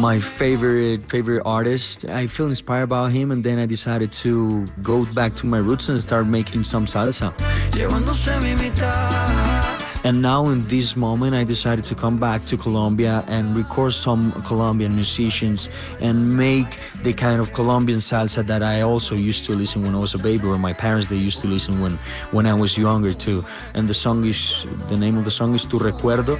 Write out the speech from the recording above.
my favorite artist. I feel inspired about him, and then I decided to go back to my roots and start making some salsa. And now in this moment, I decided to come back to Colombia and record some Colombian musicians and make the kind of Colombian salsa that I also used to listen when I was a baby, or my parents they used to listen when I was younger too. And the name of the song is Tu Recuerdo,